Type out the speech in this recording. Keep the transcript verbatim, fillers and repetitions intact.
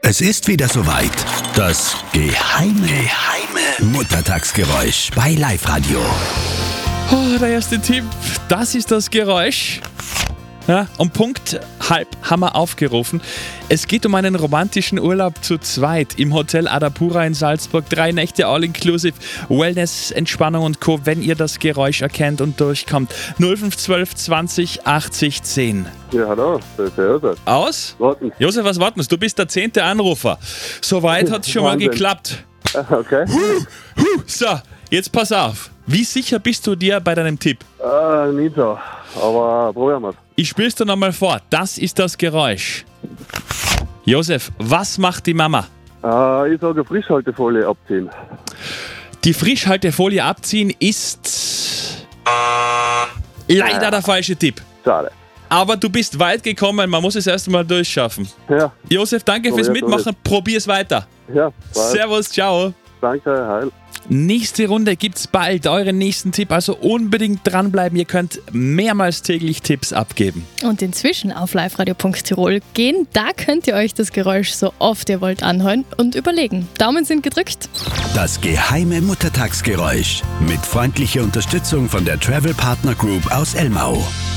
Es ist wieder soweit. Das geheime, geheime Muttertagsgeräusch bei Live-Radio. Oh, der erste Tipp, das ist das Geräusch. Ja, um Punkt halb haben wir aufgerufen. Es geht um einen romantischen Urlaub zu zweit im Hotel Adapura in Salzburg. Drei Nächte all-inclusive, Wellness, Entspannung und Co., wenn ihr das Geräusch erkennt und durchkommt. null fünf zwölf zwanzig achtzig zehn. Ja, hallo, das ist der Josef. Aus? Warten. Josef, was warten? Du bist der zehnte Anrufer. Soweit hat es schon mal Wahnsinn. geklappt. Okay. So, jetzt pass auf. Wie sicher bist du dir bei deinem Tipp? Äh, nicht so, aber probieren wir's. Ich spiel's dir nochmal vor. Das ist das Geräusch. Josef, was macht die Mama? Äh, ich sage Frischhaltefolie abziehen. Die Frischhaltefolie abziehen ist leider der falsche Tipp. Schade. Aber du bist weit gekommen, man muss es erst mal durchschaffen. Ja, Josef, danke fürs Probier, Mitmachen. Probier's weiter. ja, passt. Servus, ciao. Danke, heil. Nächste Runde gibt's bald, euren nächsten Tipp. Also unbedingt dranbleiben. Ihr könnt mehrmals täglich Tipps abgeben. Und inzwischen auf liveradio punkt tirol gehen. Da könnt ihr euch das Geräusch so oft ihr wollt anhören und überlegen. Daumen sind gedrückt. Das geheime Muttertagsgeräusch mit freundlicher Unterstützung von der Travel Partner Group aus Elmau.